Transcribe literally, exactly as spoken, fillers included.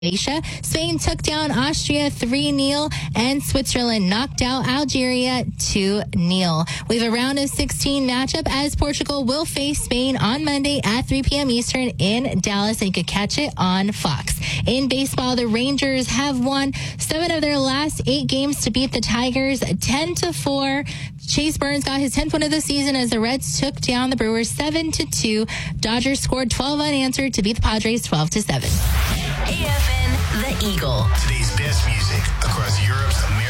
Croatia. Spain took down Austria three nil, and Switzerland knocked out Algeria two nil. We have a round of sixteen matchup as Portugal will face Spain on Monday at three p.m. Eastern in Dallas, and you can catch it on Fox. In baseball, the Rangers have won seven of their last eight games to beat the Tigers ten to four. Chase Burns got his tenth win of the season as the Reds took down the Brewers seven to two. Dodgers scored twelve unanswered to beat the Padres twelve to seven. A F N, The Eagle. Today's best music across Europe's American